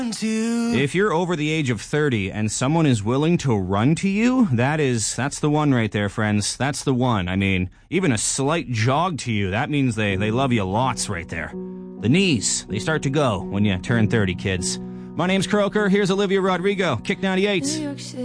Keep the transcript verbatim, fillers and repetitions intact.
If you're over the age of thirty and someone is willing to run to you, that is, that's the one right there, friends. That's the one. I mean, even a slight jog to you, that means they, they love you lots right there. The knees, they start to go when you turn thirty, kids. My name's Croker. Here's Olivia Rodrigo, Kick ninety-eight.